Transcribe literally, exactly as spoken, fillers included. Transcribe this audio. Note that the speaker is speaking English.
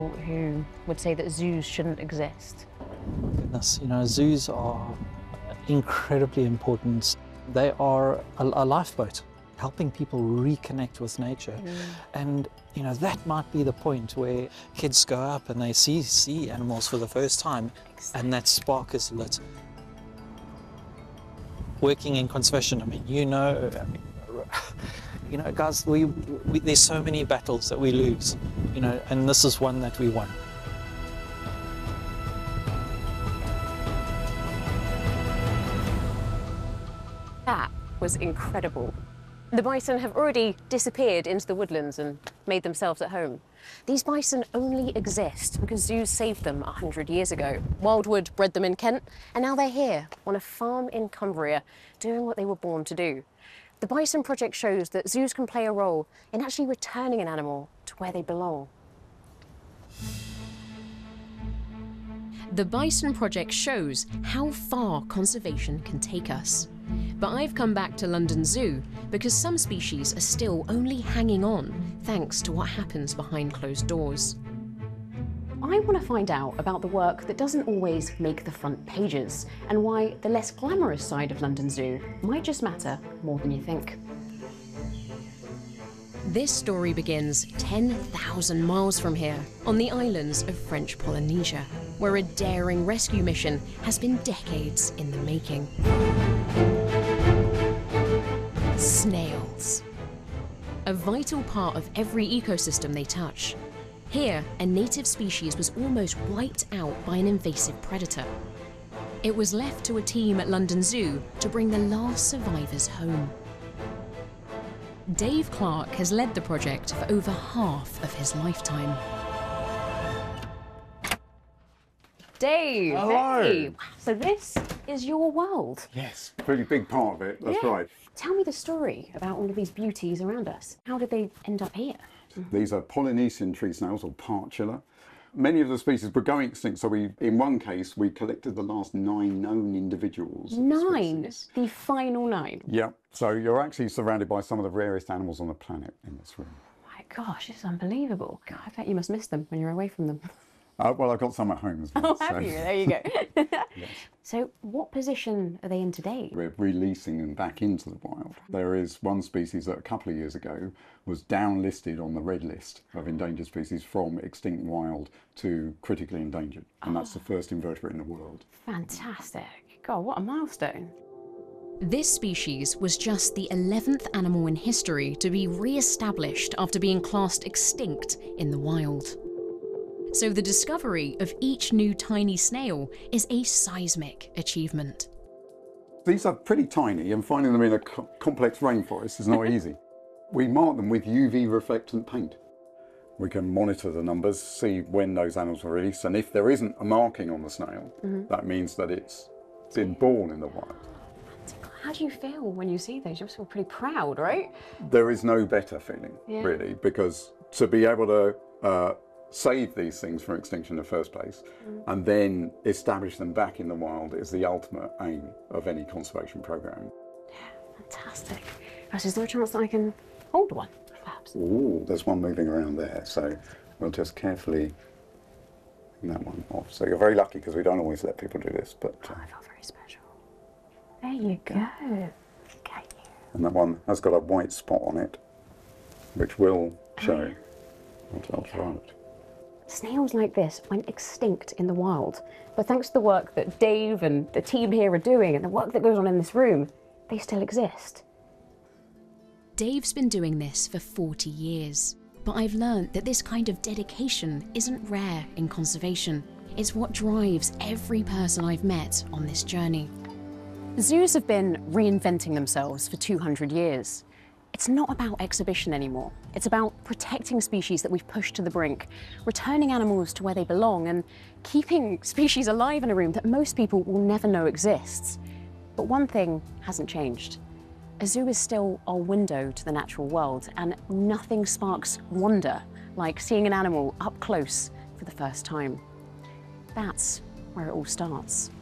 who would say that zoos shouldn't exist. Goodness, you know, zoos are incredibly important. They are a, a lifeboat, helping people reconnect with nature. Mm. And, you know, that might be the point where kids go up and they see, see animals for the first time, exactly. And that spark is lit. Working in conservation, I mean, you know, I mean, you know, guys, we, we, there's so many battles that we lose, you know, and this is one that we won. That was incredible. The bison have already disappeared into the woodlands and made themselves at home. These bison only exist because zoos saved them a hundred years ago. Wildwood bred them in Kent, and now they're here on a farm in Cumbria, doing what they were born to do. The Bison Project shows that zoos can play a role in actually returning an animal to where they belong. The Bison Project shows how far conservation can take us. But I've come back to London Zoo because some species are still only hanging on thanks to what happens behind closed doors. I want to find out about the work that doesn't always make the front pages and why the less glamorous side of London Zoo might just matter more than you think. This story begins ten thousand miles from here, on the islands of French Polynesia, where a daring rescue mission has been decades in the making. Snails. A vital part of every ecosystem they touch. Here, a native species was almost wiped out by an invasive predator. It was left to a team at London Zoo to bring the last survivors home. Dave Clark has led the project for over half of his lifetime. Dave, hello. Hey. So this is your world. Yes, pretty big part of it, that's yeah. right. Tell me the story about all of these beauties around us. How did they end up here? These are Polynesian tree snails, or partula. Many of the species were going extinct, so we, in one case, we collected the last nine known individuals. Nine? The final nine? Yeah, so you're actually surrounded by some of the rarest animals on the planet in this room. My gosh, this is unbelievable. God, I bet you must miss them when you're away from them. Uh, well, I've got some at home as well. Oh, have so. you? There you go. Yes. So what position are they in today? We're releasing them back into the wild. There is one species that a couple of years ago was downlisted on the red list of endangered species from extinct wild to critically endangered. And oh. that's the first invertebrate in the world. Fantastic. God, what a milestone. This species was just the eleventh animal in history to be re-established after being classed extinct in the wild. So the discovery of each new tiny snail is a seismic achievement. These are pretty tiny, and finding them in a co complex rainforest is not easy. We mark them with U V reflectant paint. We can monitor the numbers, see when those animals were released, and if there isn't a marking on the snail, mm-hmm. that means that it's been born in the wild. How do you feel when you see those? You must feel pretty proud, right? There is no better feeling, yeah. really, because to be able to uh, save these things from extinction in the first place mm. and then establish them back in the wild is the ultimate aim of any conservation program. Yeah, fantastic. Right, is there a chance that I can hold one, perhaps? Ooh, there's one moving around there, so we'll just carefully bring that one off. So you're very lucky because we don't always let people do this, but uh, oh, I feel very special. There you go. Okay. And that one has got a white spot on it, which will show what's ultraviolet. Snails like this went extinct in the wild, but thanks to the work that Dave and the team here are doing and the work that goes on in this room, they still exist. Dave's been doing this for forty years, but I've learned that this kind of dedication isn't rare in conservation. It's what drives every person I've met on this journey. Zoos have been reinventing themselves for two hundred years. It's not about exhibition anymore. It's about protecting species that we've pushed to the brink, returning animals to where they belong, and keeping species alive in a room that most people will never know exists. But one thing hasn't changed. A zoo is still our window to the natural world, and nothing sparks wonder like seeing an animal up close for the first time. That's where it all starts.